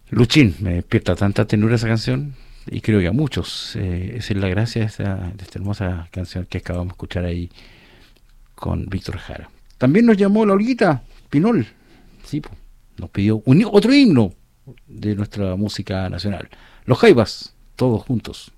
Luchín, me despierta tanta ternura esa canción y creo que a muchos. Esa es la gracia de esta hermosa canción que acabamos de escuchar ahí con Víctor Jara. También nos llamó la Olguita Pinol, sí, po, nos pidió otro himno de nuestra música nacional. Los Jaivas, todos juntos.